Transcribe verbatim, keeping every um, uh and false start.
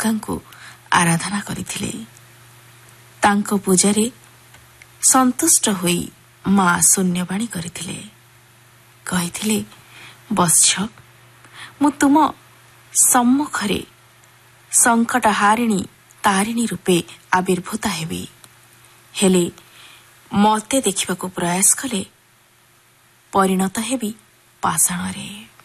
ଦୁର୍ଗାଙ୍କୁ ଆରାଧନା କରିଥିଲେ। ତାଙ୍କ ପୂଜାରେ ସନ୍ତୁଷ୍ଟ ହୋଇ ମା ଶୂନ୍ୟବାଣୀ କରିଥିଲେ। କହିଥିଲେ, ବତ୍ସ, ମୁଁ ତୁମ ସମ୍ମୁଖରେ ସଙ୍କଟ ହାରିଣୀ ତାରିଣୀ ରୂପେ ଆବିର୍ଭୂତ ହେବି। ହେଲେ ମୋତେ ଦେଖିବାକୁ ପ୍ରୟାସ କଲେ ପରିଣତ ହେବି ପାଷାଣରେ।